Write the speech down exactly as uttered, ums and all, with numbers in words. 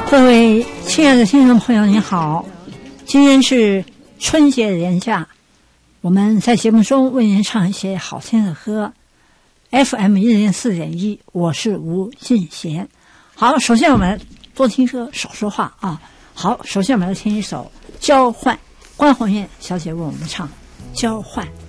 各位亲爱的听众朋友，你好，今天是春节连假，我们在节目中为您唱一些好听的歌。F M 一零四点一，我是吴俊贤。好，首先我们多听歌，少说话啊。好，首先我们来听一首《交换》，关红艳小姐为我们唱《交换》。